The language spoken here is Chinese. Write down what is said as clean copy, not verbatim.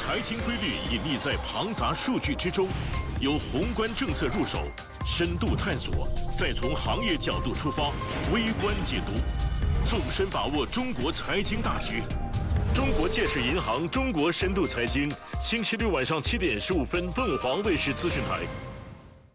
财经规律隐匿在庞杂数据之中，由宏观政策入手，深度探索，再从行业角度出发，微观解读，纵深把握中国财经大局。中国建设银行中国深度财经，星期六晚上7点15分，凤凰卫视资讯台。